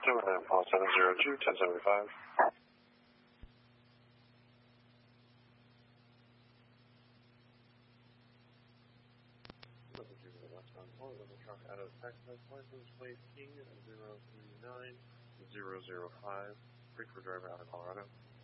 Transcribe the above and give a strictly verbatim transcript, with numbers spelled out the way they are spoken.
two and then four seven zero two, ten seventy-five. Level truck out of Texas, license plate King zero three nine zero zero five, brake for driver out of Colorado.